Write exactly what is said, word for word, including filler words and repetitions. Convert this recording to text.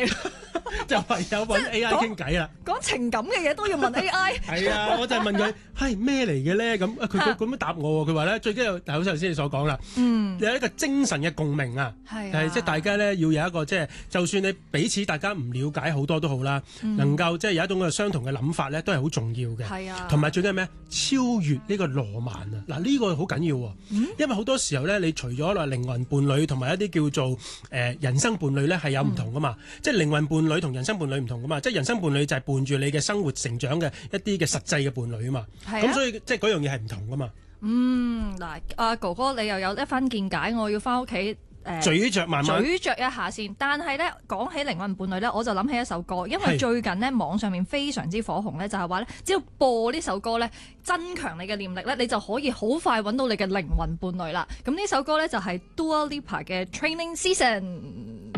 你。 就唯有揾 A I 傾偈啦。 講情感嘅嘢都要問 A I。 係啊，我就係問佢係咩嚟嘅咧？咁佢佢咁樣答我喎。佢話咧最緊要係好似頭先你所講啦， 嗯， 有一個精神嘅共鳴啊， 係係即係大家咧要有一個即係，就算你彼此大家唔了解好多都好啦， 嗯、 能夠即係有一種嘅相同嘅諗法咧，都係好重要嘅。 係啊， 同埋最緊係咩？超越呢個羅曼啊！嗱、這、呢個好緊要喎， 嗯、 因為好多時候咧，你除咗話靈魂伴侶同埋一啲叫做誒、呃、人生伴侶咧係有唔同噶嘛，嗯、即係靈魂伴侶同人生伴侶唔同噶嘛，即係人生伴侶就係伴住你嘅生活成長嘅一啲嘅實際嘅伴侶啊嘛，咁、啊、所以即係嗰樣嘢係唔同噶嘛。 嗯，嗱，阿哥哥你又有一番見解，我要翻屋企。誒， 咀嚼慢慢咀嚼一下先。但係咧，講起靈魂伴侶咧，我就諗起一首歌，因為最近呢，網上面非常之火紅咧，就係話咧，只要播呢首歌咧，增強你嘅念力咧，你就可以好快揾到你嘅靈魂伴侶啦。咁呢首歌咧就係 Dua Lipa 嘅 Training Season。